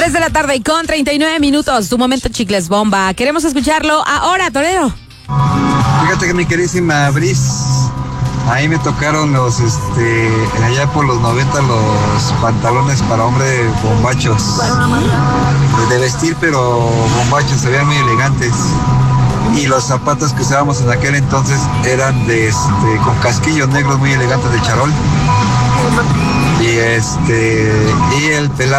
3 de la tarde y con 39 minutos. Tu momento chicles bomba. Queremos escucharlo ahora, torero. Fíjate que mi queridísima Bris, ahí me tocaron allá por los 90 los pantalones para hombre bombachos. De vestir, pero bombachos, se veían muy elegantes. Y los zapatos que usábamos en aquel entonces eran con casquillos negros muy elegantes de charol. Y el pelado